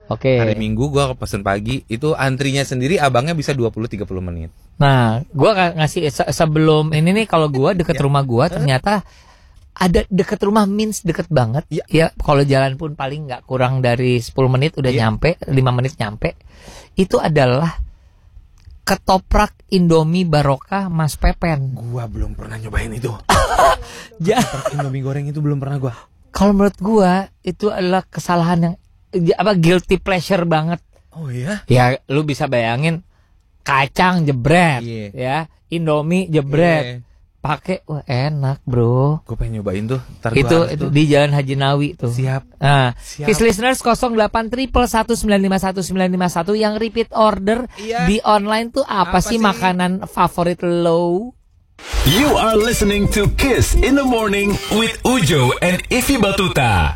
Oke. Hari Minggu gue pesen pagi, itu antrinya sendiri abangnya bisa 20-30 menit. Nah, gue ngasih sebelum ini nih, kalau gue deket rumah gue ternyata ada deket rumah means deket banget. Ya, kalau jalan pun paling nggak kurang dari 10 menit udah nyampe, 5 menit nyampe. Itu adalah ketoprak Indomie Barokah Mas Pepen. Gua belum pernah nyobain itu. Ketoprak Indomie goreng itu belum pernah gua. Kalau menurut gua itu adalah kesalahan yang guilty pleasure banget. Oh iya? Ya lu bisa bayangin kacang jebret, ya Indomie jebret, pakai enak bro. Gue pengen nyobain tuh. Itu di Jalan Haji Nawi tuh. Siap. Nah, Kiss listeners 08111951 yang repeat order di online tuh apa sih makanan favorit lo? You are listening to Kiss in the Morning with Ujo and Ify Batuta.